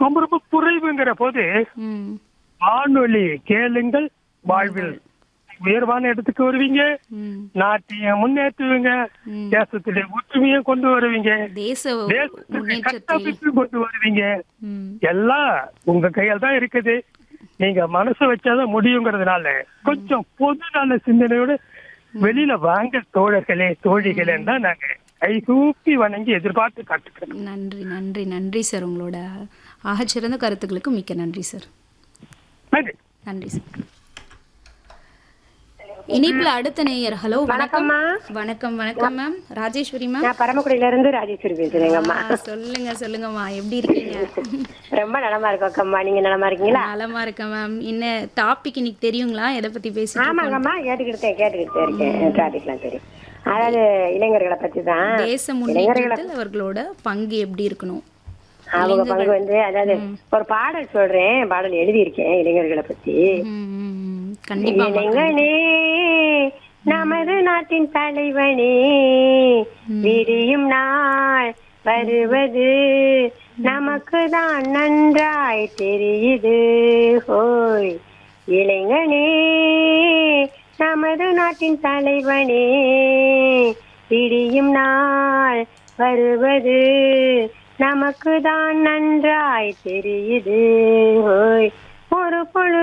ரொம்ப ரொம்ப குறைவுங்கிற போது ம். வானொலி கேளுங்கள், வாழ்வில் உயர்வான இடத்துக்கு வருவீங்க, ம். நாட்டையும் முன்னேற்றுவீங்க, ம். தேசத்துடைய ஒற்றுமையும் கொண்டு வருவீங்க, தேச தேசத்துடைய முன்னேற்றத்தை கட்டமைப்பையும் கொண்டு வருவீங்க. ம். எல்லாம் உங்க கையில் தான் இருக்குது. நீங்க மனசு வச்சாதான் முடியுங்கிறதுனால கொஞ்சம் பொது நல்ல சிந்தனையோட வெளியில வாங்க தோழர்களே, தோழிகளே தான் நாங்க கைகூப்பி வணங்கி எதிர்பார்த்து காட்டுக்கிறோம். நன்றி நன்றி நன்றி சார். உங்களோட ஆகச்சிறந்த கருத்துக்களுக்கு மிக்க நன்றி சார். நன்றி. நன்றி சார். இனிப்புல அடுத்த நேயர். ஹலோ, வணக்கம். வணக்கம் வணக்கம் மேம். ராஜேஸ்வரி மேம். நான் பரமக்குடியில இருந்து ராஜேஸ்வரி பேசுறேங்கம்மா. சொல்லுங்க சொல்லுங்கம்மா, எப்படி இருக்கீங்க? ரொம்ப நலமா இருக்கோம்மா. நீங்க நலமா இருக்கீங்களா? நலமா இருக்கேன் மேம். என்ன டாபிக் இன்னைக்கு தெரியுங்களா? எதை பத்தி பேசிட்டு ஆமாங்கம்மா, கேட்டுக்கிட்டே இருக்கேன். டாபிக்லாம் தெரியும். அதாவது இளைஞர்களை பத்தி தான். தேச முன்னேற்றத்தில் அவர்களோட பங்கு எப்படி இருக்கணும்? அவங்க பங்கு வந்து, அதாவது ஒரு பாடல் சொல்றேன், பாடல் எழுதியிருக்கேன் இளைஞர்களை பத்தி. கண்டிப்பா. இளைஞனே நமது நாட்டின் தலைவனே, விடியும் நாள் வருவது நமக்கு தான் நன்றாய் தெரியுது. ஹோய் இளைஞனே நமது நாட்டின் தலைவனே, விடியும் நாள் வருவது நமக்கு தான் நன்றாய் தெரியுது. ஹோய் ஒரு பொழுது